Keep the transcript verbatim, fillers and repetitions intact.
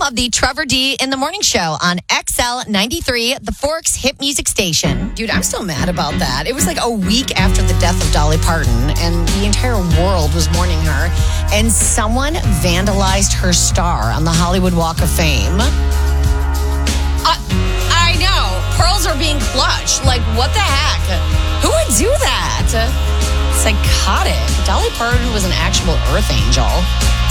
of the Trevor D in the Morning Show on X L ninety-three, the Forks hit music station. Dude, I'm still mad about that. It was like a week after the death of Dolly Parton, and the entire world was mourning her, and someone vandalized her star on the Hollywood Walk of Fame. Uh, I know. Pearls are being clutched. Like, what the heck? Who would do that? Psychotic. Dolly Parton was an actual earth angel.